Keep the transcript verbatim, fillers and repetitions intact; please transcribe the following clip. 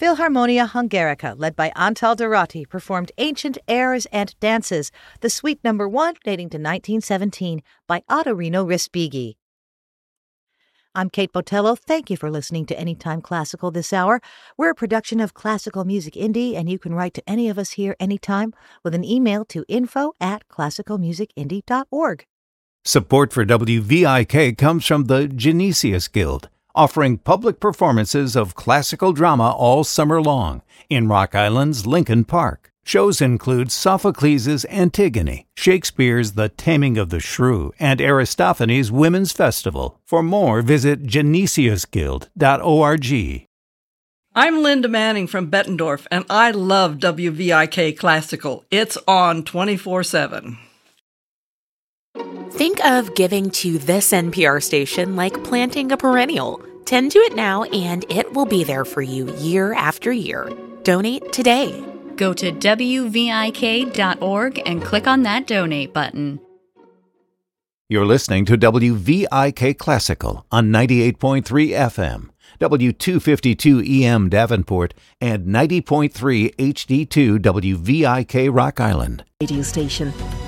Philharmonia Hungarica, led by Antal Dorati, performed Ancient Airs and Dances, the Suite Number One, dating to nineteen seventeen, by Ottorino Respighi. I'm Kate Botello. Thank you for listening to Anytime Classical this hour. We're a production of Classical Music Indie, and you can write to any of us here anytime with an email to info at classical music indie dot org. Support for W V I K comes from the Genesius Guild, offering public performances of classical drama all summer long in Rock Island's Lincoln Park. Shows include Sophocles' Antigone, Shakespeare's The Taming of the Shrew, and Aristophanes' Women's Festival. For more, visit genesius guild dot org. I'm Linda Manning from Bettendorf, and I love W V I K Classical. It's on twenty-four seven. Think of giving to this N P R station like planting a perennial. Tend to it now, and it will be there for you year after year. Donate today. Go to W V I K dot org and click on that donate button. You're listening to W V I K Classical on ninety-eight point three F M, W two fifty-two E M Davenport, and ninety point three H D two W V I K Rock Island. Radio station